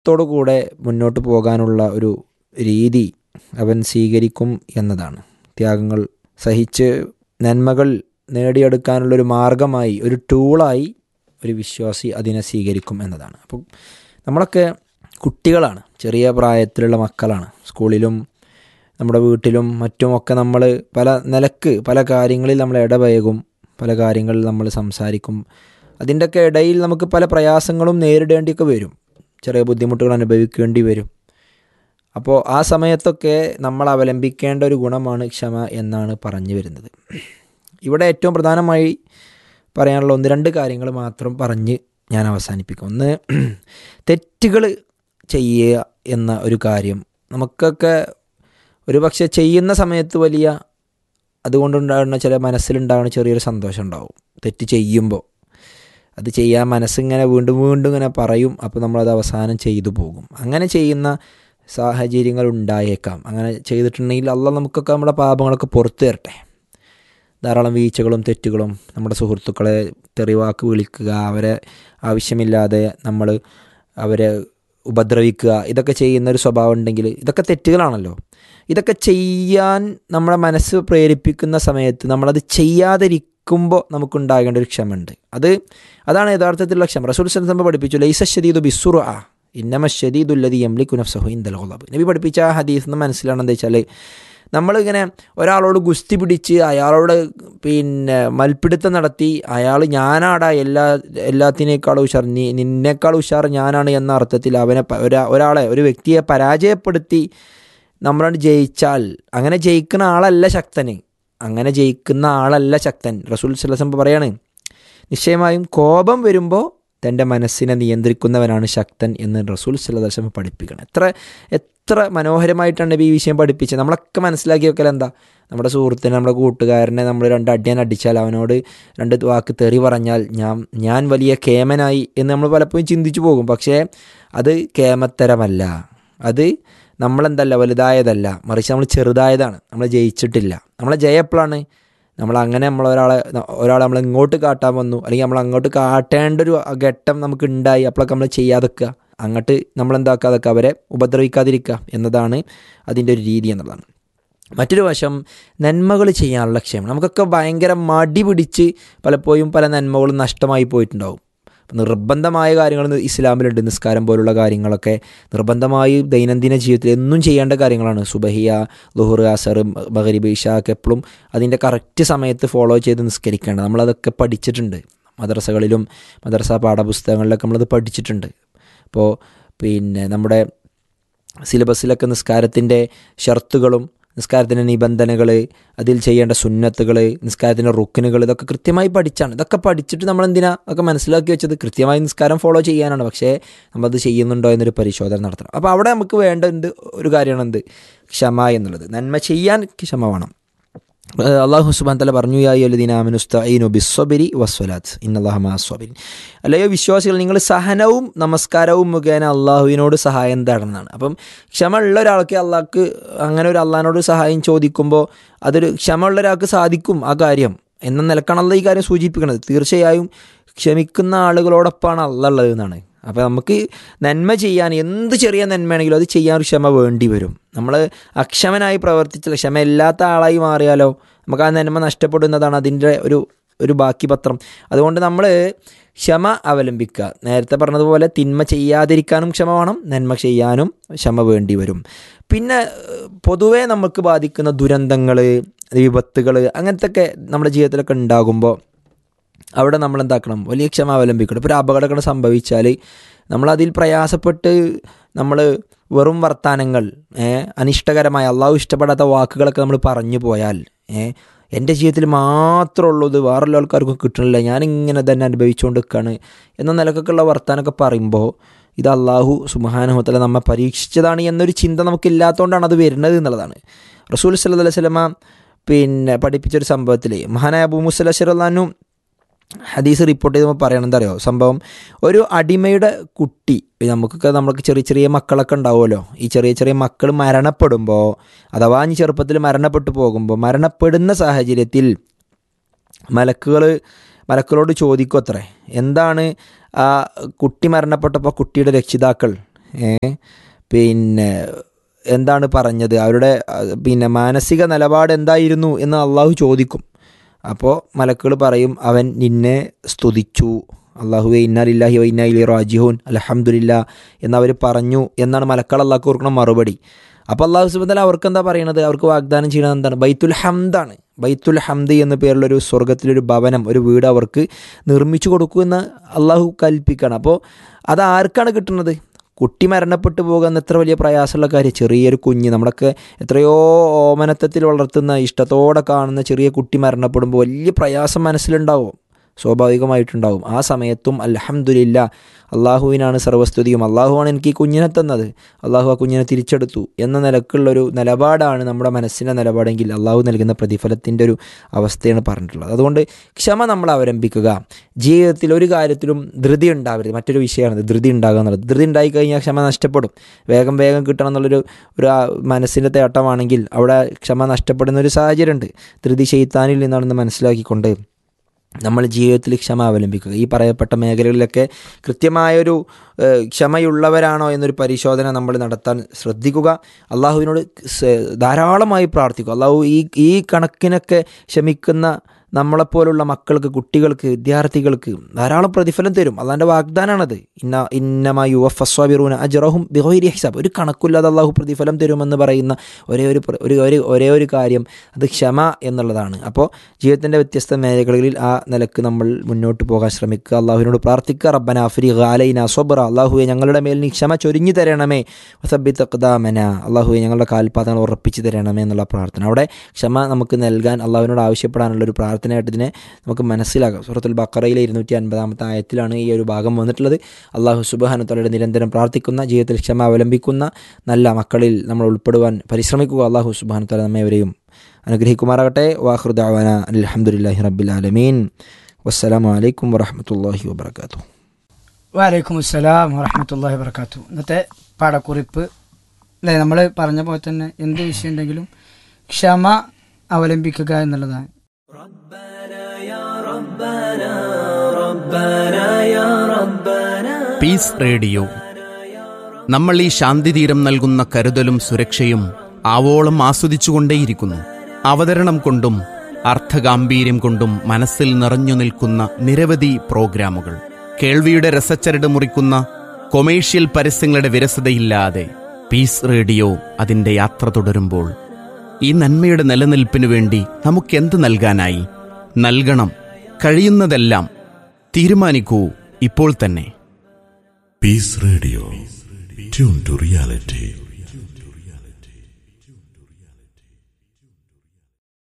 ത്യാഗത്തോടു കൂടെ മുന്നോട്ട് പോകാനുള്ള ഒരു രീതി അവൻ സ്വീകരിക്കും എന്നതാണ്. ത്യാഗങ്ങൾ സഹിച്ച് നന്മകൾ നേടിയെടുക്കാനുള്ളൊരു മാർഗമായി, ഒരു ടൂളായി ഒരു വിശ്വാസി അതിനെ സ്വീകരിക്കും എന്നതാണ്. അപ്പം നമ്മളൊക്കെ കുട്ടികളാണ്, ചെറിയ പ്രായത്തിലുള്ള മക്കളാണ്. സ്കൂളിലും നമ്മുടെ വീട്ടിലും മറ്റുമൊക്കെ നമ്മൾ പല നിലക്ക് പല കാര്യങ്ങളിൽ നമ്മൾ ഇടപഴകും, പല കാര്യങ്ങളിൽ നമ്മൾ സംസാരിക്കും. അതിൻ്റെയൊക്കെ ഇടയിൽ നമുക്ക് പല പ്രയാസങ്ങളും നേരിടേണ്ടിയൊക്കെ വരും, ചെറിയ ബുദ്ധിമുട്ടുകൾ അനുഭവിക്കേണ്ടി വരും. അപ്പോൾ ആ സമയത്തൊക്കെ നമ്മൾ അവലംബിക്കേണ്ട ഒരു ഗുണമാണ് ക്ഷമ എന്നാണ് പറഞ്ഞു വരുന്നത്. ഇവിടെ ഏറ്റവും പ്രധാനമായി പറയാനുള്ള 1-2 കാര്യങ്ങൾ മാത്രം പറഞ്ഞ് ഞാൻ അവസാനിപ്പിക്കും. ഒന്ന്, തെറ്റുകൾ ചെയ്യുക എന്ന ഒരു കാര്യം നമുക്കൊക്കെ ഒരു പക്ഷേ ചെയ്യുന്ന സമയത്ത് വലിയ അതുകൊണ്ടുണ്ടാകുന്ന ചില മനസ്സിലുണ്ടാകുന്ന ചെറിയൊരു സന്തോഷം ഉണ്ടാവും. തെറ്റ് ചെയ്യുമ്പോൾ അത് ചെയ്യാൻ മനസ്സിങ്ങനെ വീണ്ടും വീണ്ടും ഇങ്ങനെ പറയും. അപ്പോൾ നമ്മളത് അവസാനം ചെയ്തു പോകും. അങ്ങനെ ചെയ്യുന്ന സാഹചര്യങ്ങൾ ഉണ്ടായേക്കാം. അങ്ങനെ ചെയ്തിട്ടുണ്ടെങ്കിൽ അള്ളാഹ് നമുക്കൊക്കെ നമ്മുടെ പാപങ്ങളൊക്കെ പുറത്തു തരട്ടെ. ധാരാളം വീഴ്ചകളും തെറ്റുകളും, നമ്മുടെ സുഹൃത്തുക്കളെ തെറിവാക്ക് വിളിക്കുക, അവരെ ആവശ്യമില്ലാതെ നമ്മൾ അവരെ ഉപദ്രവിക്കുക, ഇതൊക്കെ ചെയ്യുന്നൊരു സ്വഭാവം ഉണ്ടെങ്കിൽ ഇതൊക്കെ തെറ്റുകളാണല്ലോ. ഇതൊക്കെ ചെയ്യാൻ നമ്മുടെ മനസ്സ് പ്രേരിപ്പിക്കുന്ന സമയത്ത് നമ്മളത് ചെയ്യാതിരിക്കുമ്പോൾ നമുക്കുണ്ടാകേണ്ട ഒരു ക്ഷമയുണ്ട്. അതാണ് യഥാർത്ഥത്തിലുള്ള ക്ഷമ. റസൂൽ സല്ലല്ലാഹു അലൈഹി വസല്ലം പഠിപ്പിച്ചു, ലൈസ ശദീദു ബിസ്സുർഅ ഇന്നമ ശദീദു അല്ലദീ യംലികു നഫ്സഹു ഇൻദൽ ഗളബ്. നബി പഠിപ്പിച്ച ആ ഹദീസ് നിന്ന് മനസ്സിലാണെന്ന് വെച്ചാൽ, നമ്മളിങ്ങനെ ഒരാളോട് ഗുസ്തി പിടിച്ച് അയാളോട് മൽപ്പിടുത്തം നടത്തി അയാൾ ഞാനാടാ എല്ലാത്തിനേക്കാളും ഉഷാർ, നിന്നേക്കാൾ ഉഷാർ ഞാനാണ് എന്ന അർത്ഥത്തിൽ അവനെ ഒരു വ്യക്തിയെ പരാജയപ്പെടുത്തി നമ്മളോട് ജയിച്ചാൽ, അങ്ങനെ ജയിക്കുന്ന ആളല്ല ശക്തന്, അങ്ങനെ ജയിക്കുന്ന ആളല്ല ശക്തൻ. റസൂൽ സല്ലല്ലാഹു അലൈഹി വസല്ലം പറയാണ്, നിശ്ചയമായും കോപം വരുമ്പോൾ തൻ്റെ മനസ്സിനെ നിയന്ത്രിക്കുന്നവനാണ് ശക്തൻ എന്ന് റസൂൽ സല്ലല്ലാഹു അലൈഹി വസല്ലം പഠിപ്പിക്കണം. എത്ര മനോഹരമായിട്ടാണ് നബി ഈ വിഷയം പഠിപ്പിച്ചത്. നമ്മളൊക്കെ മനസ്സിലാക്കി വെക്കൽ എന്താ, നമ്മുടെ സുഹൃത്തിനെ, നമ്മുടെ കൂട്ടുകാരനെ നമ്മൾ 2 അടിയാൻ അടിച്ചാൽ, അവനോട് 2 വാക്ക് തെറി പറഞ്ഞാൽ ഞാൻ വലിയ കേമനായി എന്ന് നമ്മൾ പലപ്പോഴും ചിന്തിച്ചു പോകും. പക്ഷേ അത് കേമത്തരമല്ല, അത് നമ്മളെന്തല്ല വലുതായതല്ല, മറിച്ച് നമ്മൾ ചെറുതായതാണ്. നമ്മൾ ജയിച്ചിട്ടില്ല. നമ്മളെ ജയം എപ്പോഴാണ്? നമ്മളങ്ങനെ ഒരാളെ നമ്മൾ ഇങ്ങോട്ട് കാട്ടാൻ വന്നു, അല്ലെങ്കിൽ നമ്മൾ അങ്ങോട്ട് കാട്ടേണ്ട ഒരു ഘട്ടം നമുക്ക് ഉണ്ടായി, അപ്പോഴൊക്കെ നമ്മൾ ചെയ്യാതെക്കുക, അങ്ങോട്ട് നമ്മളെന്താക്കാതൊക്കെ അവരെ ഉപദ്രവിക്കാതിരിക്കുക എന്നതാണ് അതിൻ്റെ ഒരു രീതി എന്നുള്ളതാണ്. മറ്റൊരു വശം, നന്മകൾ ചെയ്യാനുള്ള ക്ഷമ. നമുക്കൊക്കെ ഭയങ്കര മടി പിടിച്ച് പലപ്പോഴും പല നന്മകളും നഷ്ടമായി പോയിട്ടുണ്ടാവും. നിർബന്ധമായ കാര്യങ്ങൾ ഇസ്ലാമിലുണ്ട്. നിസ്കാരം പോലുള്ള കാര്യങ്ങളൊക്കെ നിർബന്ധമായി ദൈനംദിന ജീവിതത്തിൽ എന്നും ചെയ്യേണ്ട കാര്യങ്ങളാണ്. സുബഹിയ, ളുഹർ, അസർ, മഗ്രിബ്, ഇശാ ഒക്കെ എപ്പോഴും അതിൻ്റെ കറക്റ്റ് സമയത്ത് ഫോളോ ചെയ്ത് നിസ്കരിക്കേണ്ടത്. നമ്മളതൊക്കെ പഠിച്ചിട്ടുണ്ട്. മദ്രസകളിലും മദ്രസ പാഠപുസ്തകങ്ങളിലൊക്കെ നമ്മളത് പഠിച്ചിട്ടുണ്ട്. അപ്പോൾ നമ്മുടെ സിലബസിലൊക്കെ നിസ്കാരത്തിൻ്റെ ഷർത്തുകളും നിസ്കാരത്തിൻ്റെ നിബന്ധനകൾ, അതിൽ ചെയ്യേണ്ട സുന്നത്തുകൾ, നിസ്കാരത്തിൻ്റെ റുക്കിനുകൾ, ഇതൊക്കെ കൃത്യമായി പഠിച്ചാണ്. ഇതൊക്കെ പഠിച്ചിട്ട് നമ്മളെന്തിനാ ഒക്കെ മനസ്സിലാക്കി വെച്ചത്? കൃത്യമായി നിസ്കാരം ഫോളോ ചെയ്യാനാണ്. പക്ഷേ നമ്മളത് ചെയ്യുന്നുണ്ടോ എന്നൊരു പരിശോധന നടത്തണം. അപ്പോൾ അവിടെ നമുക്ക് വേണ്ട ഒരു കാര്യമാണ് ക്ഷമ എന്നുള്ളത്. നന്മ ചെയ്യാൻ ക്ഷമ വേണം. അല്ലാഹു സുബ്ഹാനഹു വ തആല പറഞ്ഞു, യാ അയ്യുഹല്ലദീന ആമനൂ ഇസ്തഈനു ബിസ്സബ്രി വസ്സലാത്ത് ഇന്നല്ലാഹ മഅസ്സബിരീൻ. അല്ലയോ വിശ്വാസികൾ, നിങ്ങൾ സഹനവും നമസ്കാരവും മുഖേന അള്ളാഹുവിനോട് സഹായം തേടണമെന്നാണ്. അപ്പം ക്ഷമ ഉള്ള ഒരാൾക്ക് അള്ളാഹ്ക്ക് അങ്ങനെ ഒരു അള്ളാഹിനോട് സഹായം ചോദിക്കുമ്പോൾ അതൊരു ക്ഷമ ഉള്ള ഒരാൾക്ക് സാധിക്കും ആ കാര്യം എന്ന നിലക്കാണല്ലോ ഈ കാര്യം സൂചിപ്പിക്കുന്നത്. തീർച്ചയായും ക്ഷമിക്കുന്ന ആളുകളോടൊപ്പമാണ് അള്ളാഹ് ഉള്ളത് എന്നാണ്. അപ്പോൾ നമുക്ക് നന്മ ചെയ്യാൻ, എന്ത് ചെറിയ നന്മയാണെങ്കിലും അത് ചെയ്യാൻ ഒരു ക്ഷമ വേണ്ടി വരും. നമ്മൾ അക്ഷമനായി പ്രവർത്തിച്ചാൽ, ക്ഷമയില്ലാത്ത ആളായി മാറിയാലോ നമുക്ക് ആ നന്മ നഷ്ടപ്പെടുന്നതാണ് അതിൻ്റെ ഒരു ബാക്കി പത്രം. അതുകൊണ്ട് നമ്മൾ ക്ഷമ അവലംബിക്കുക. നേരത്തെ പറഞ്ഞതുപോലെ തിന്മ ചെയ്യാതിരിക്കാനും ക്ഷമ വേണം, നന്മ ചെയ്യാനും ക്ഷമ വേണ്ടി വരും. പിന്നെ പൊതുവേ നമുക്ക് ബാധിക്കുന്ന ദുരന്തങ്ങൾ, വിപത്തുകൾ, അങ്ങനത്തെ ഒക്കെ നമ്മുടെ ജീവിതത്തിലൊക്കെ ഉണ്ടാകുമ്പോൾ അവിടെ നമ്മൾ എന്താക്കണം? വലിയ ക്ഷമ അവലംബിക്കണം. ഇപ്പോൾ ഒരു അപകടങ്ങൾ സംഭവിച്ചാൽ നമ്മളതിൽ പ്രയാസപ്പെട്ട് നമ്മൾ വെറും വർത്താനങ്ങൾ, അനിഷ്ടകരമായ അള്ളാഹു ഇഷ്ടപ്പെടാത്ത വാക്കുകളൊക്കെ നമ്മൾ പറഞ്ഞു പോയാൽ, എൻ്റെ ജീവിതത്തിൽ മാത്രമുള്ളൂ ഇത്, വേറെയുള്ള ആൾക്കാർക്കും കിട്ടണില്ല, ഞാനിങ്ങനെ തന്നെ അനുഭവിച്ചുകൊണ്ട് നിൽക്കുകയാണ് എന്ന നിലക്കൊക്കെയുള്ള വർത്താനമൊക്കെ പറയുമ്പോൾ ഇത് അള്ളാഹു സുബ്ഹാനഹു വ തആല നമ്മെ പരീക്ഷിച്ചതാണ് എന്നൊരു ചിന്ത നമുക്കില്ലാത്തതുകൊണ്ടാണ് അത് വരുന്നത് എന്നുള്ളതാണ്. റസൂൽ സല്ലല്ലാഹു അലൈഹി വസല്ലമ പഠിപ്പിച്ചൊരു സംഭവത്തിൽ മഹാനായ അബൂ മൂസ അശ്അരി റളിയല്ലാഹു അൻഹു ഹദീസ് റിപ്പോർട്ട് ചെയ്തപ്പോൾ പറയണം, എന്താ അറിയോ സംഭവം? ഒരു അടിമയുടെ കുട്ടി, നമ്മൾക്ക് ചെറിയ ചെറിയ മക്കളൊക്കെ ഉണ്ടാവുമല്ലോ, ഈ ചെറിയ ചെറിയ മക്കൾ മരണപ്പെടുമ്പോൾ, അഥവാ ഇനി ചെറുപ്പത്തിൽ മരണപ്പെട്ടു പോകുമ്പോൾ, മരണപ്പെടുന്ന സാഹചര്യത്തിൽ മലക്കുകളോട് ചോദിക്കും അത്രേ, എന്താണ് ആ കുട്ടി മരണപ്പെട്ടപ്പോൾ കുട്ടിയുടെ രക്ഷിതാക്കൾ പിന്നെ എന്താണ് പറഞ്ഞത്, അവരുടെ പിന്നെ മാനസിക നിലപാട് എന്തായിരുന്നു എന്ന് അള്ളാഹു ചോദിക്കും. അപ്പോൾ മലക്കുകൾ പറയും, അവൻ നിന്നെ സ്തുതിച്ചു, അള്ളാഹുവെ ഇന്നാ ലില്ലാഹി വ ഇന്നാ ഇലൈഹി റാജിഊൻ അൽഹംദുലില്ലാ എന്നവർ പറഞ്ഞു എന്നാണ് മലക്കുകൾ അള്ളാഹ്ക്ക് കൊടുക്കുന്ന മറുപടി. അപ്പോൾ അള്ളാഹു സുബ്ഹാനഹു വ തആല അവർക്ക് എന്താ പറയുന്നത്, അവർക്ക് വാഗ്ദാനം ചെയ്യുന്നത് എന്താണ്? ബൈത്തുൽ ഹംദാണ്. ബൈത്തുൽ ഹംദ് എന്ന പേരുള്ളൊരു സ്വർഗത്തിലൊരു ഭവനം, ഒരു വീട് അവർക്ക് നിർമ്മിച്ചു കൊടുക്കുമെന്ന് അള്ളാഹു കൽപ്പിക്കുകയാണ്. അപ്പോൾ അത് ആർക്കാണ് കിട്ടുന്നത്? കുട്ടി മരണപ്പെട്ടു പോകുക എന്ന എത്ര വലിയ പ്രയാസമുള്ള കാര്യം. ചെറിയൊരു കുഞ്ഞ്, നമ്മളൊക്കെ എത്രയോ ഓമനത്തത്തിൽ വളർത്തുന്ന, ഇഷ്ടത്തോടെ കാണുന്ന ചെറിയ കുട്ടി മരണപ്പെടുമ്പോൾ വലിയ പ്രയാസം മനസ്സിലുണ്ടാവും, സ്വാഭാവികമായിട്ടുണ്ടാവും. ആ സമയത്തും അൽഹംദുലില്ലാ, അള്ളാഹുവിനാണ് സർവസ്തുതിയും, അള്ളാഹുവാണ് എനിക്ക് ഈ കുഞ്ഞിനെ തന്നത്, അള്ളാഹു ആ കുഞ്ഞിനെ തിരിച്ചെടുത്തു എന്ന നിലക്കുള്ളൊരു നിലപാടാണ് നമ്മുടെ മനസ്സിൻ്റെ നിലപാടെങ്കിൽ അള്ളാഹു നൽകുന്ന പ്രതിഫലത്തിൻ്റെ ഒരു അവസ്ഥയാണ് പറഞ്ഞിട്ടുള്ളത്. അതുകൊണ്ട് ക്ഷമ നമ്മൾ അവലംബിക്കുക. ജീവിതത്തിൽ ഒരു കാര്യത്തിലും ധൃതി ഉണ്ടാവരുത്. മറ്റൊരു വിഷയമാണ് ധൃതി ഉണ്ടാകുക എന്നുള്ളത്. ധൃതി ഉണ്ടായിക്കഴിഞ്ഞാൽ ക്ഷമ നഷ്ടപ്പെടും. വേഗം കിട്ടണം എന്നുള്ളൊരു മനസ്സിൻ്റെ തേട്ടമാണെങ്കിൽ അവിടെ ക്ഷമ നഷ്ടപ്പെടുന്ന ഒരു സാഹചര്യമുണ്ട്. ധൃതി ശൈത്താനിൽ നിന്നാണെന്ന് മനസ്സിലാക്കിക്കൊണ്ട് നമ്മൾ ജീവിതത്തിൽ ക്ഷമ അവലംബിക്കുക. ഈ പറയപ്പെട്ട മേഖലകളിലൊക്കെ കൃത്യമായൊരു ക്ഷമയുള്ളവരാണോ എന്നൊരു പരിശോധന നമ്മൾ നടത്താൻ ശ്രദ്ധിക്കുക. അള്ളാഹുവിനോട് ധാരാളമായി പ്രാർത്ഥിക്കുക. അള്ളാഹു ഈ കണക്കിനൊക്കെ ക്ഷമിക്കുന്ന നമ്മളെപ്പോലുള്ള മക്കൾക്ക്, കുട്ടികൾക്ക്, വിദ്യാർത്ഥികൾക്ക് ധാരാളം പ്രതിഫലം തരും. അള്ളാൻ്റെ വാഗ്ദാനാണത്. ഇന്നമാ യുവഫസ്വാബിറൂന അജ്റഹും ബിഗൈരി ഹിസാബ്. ഒരു കണക്കില്ലാതെ അള്ളാഹു പ്രതിഫലം തരുമെന്ന് പറയുന്ന ഒരേ ഒരു കാര്യം അത് ക്ഷമ എന്നുള്ളതാണ്. അപ്പോൾ ജീവിതത്തിൻ്റെ വ്യത്യസ്ത മേഖലകളിൽ ആ നിലക്ക് നമ്മൾ മുന്നോട്ട് പോകാൻ ശ്രമിക്കുക. അള്ളാഹുവിനോട് പ്രാർത്ഥിക്കുക. റബ്ബനാ അഫ്രിഗ് അലൈനാ സ്വബ്റ, അള്ളാഹുവെ ഞങ്ങളുടെ മേൽ നീ ക്ഷമ ചൊരിഞ്ഞു തരണമേ. വസബ്ബിത് അഖ്ദാമന, അള്ളാഹുവെ ഞങ്ങളുടെ കാൽപാദങ്ങൾ ഉറപ്പിച്ചു തരണമേ എന്നുള്ള പ്രാർത്ഥന. അവിടെ ക്ഷമ നമുക്ക് നൽകാൻ അള്ളാഹുവിനോട് ആവശ്യപ്പെടാനുള്ളൊരു പ്രാർത്ഥനയായിട്ട് ഇതിനെ നമുക്ക് മനസ്സിലാക്കാം. സൂറത്തുൽ ബഖറയിലെ 250 ആയത്തിലാണ് ഈ ഒരു ഭാഗം വന്നിട്ടുള്ളത്. അള്ളാഹു സുബ്ഹാനഹു വ തആലയോട് നിരന്തരം പ്രാർത്ഥിക്കുന്ന, ജീവിതത്തിൽ ക്ഷമ അവലംബിക്കുന്ന നല്ല മക്കളിൽ നമ്മൾ ഉൾപ്പെടുവാൻ പരിശ്രമിക്കുക. അള്ളാഹു സുബ്ഹാനഹു വ തആല നമ്മെവരെയും അനുഗ്രഹിക്കുമാറാകട്ടെ. വാഖിറു ദഅവാനാ അൽഹംദുലില്ലാഹി റബ്ബിൽ ആലമീൻ. വസ്സലാമു അലൈക്കും വറഹ്മത്തുള്ളാഹി വബറകാതുഹു. വലൈക്കും അസ്സലാം വറഹ്മത്തുള്ളാഹി വബറകാതുഹു. ഇന്നത്തെ പാഠക്കുറിപ്പ് അല്ലേ, നമ്മൾ പറഞ്ഞ പോലെ തന്നെ എന്ത് വിഷയം ഉണ്ടെങ്കിലും ക്ഷമ അവലംബിക്കുക എന്നുള്ളതാണ്. Piece radio. നമ്മൾ ഈ ശാന്തിതീരം നൽകുന്ന കരുതലും സുരക്ഷയും ആവോളം ആസ്വദിച്ചുകൊണ്ടേയിരിക്കുന്നു. അവതരണം കൊണ്ടും അർത്ഥഗാംഭീര്യം കൊണ്ടും മനസ്സിൽ നിറഞ്ഞു നിൽക്കുന്ന നിരവധി പ്രോഗ്രാമുകൾ, കേൾവിയുടെ രസച്ചരട് മുറിക്കുന്ന കൊമേഴ്ഷ്യൽ പരസ്യങ്ങളുടെ വിരസതയില്ലാതെ പീസ് റേഡിയോ അതിൻ്റെ യാത്ര തുടരുമ്പോൾ ഈ നന്മയുടെ നിലനിൽപ്പിനു വേണ്ടി നമുക്കെന്ത് നൽകാനായി? നൽകണം, കഴിയുന്നതെല്ലാം. തീരുമാനിക്കൂ ഇപ്പോൾ തന്നെ. Piece radio, tune to reality.